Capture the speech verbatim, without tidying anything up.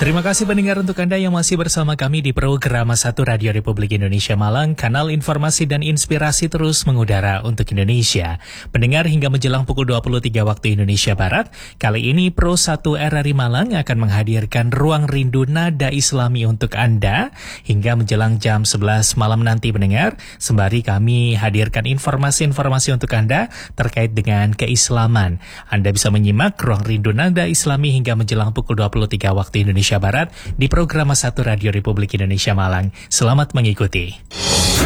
Terima kasih pendengar untuk Anda yang masih bersama kami di program satu Radio Republik Indonesia Malang, kanal informasi dan inspirasi terus mengudara untuk Indonesia. Pendengar, hingga menjelang pukul dua puluh tiga waktu Indonesia Barat, kali ini Pro satu R R I Malang akan menghadirkan Ruang Rindu Nada Islami untuk Anda hingga menjelang jam sebelas malam nanti, pendengar. Sembari kami hadirkan informasi-informasi untuk Anda terkait dengan keislaman. Anda bisa menyimak Ruang Rindu Nada Islami hingga menjelang pukul dua puluh tiga waktu Indonesia Barat di program satu Radio Republik Indonesia Malang. Selamat mengikuti.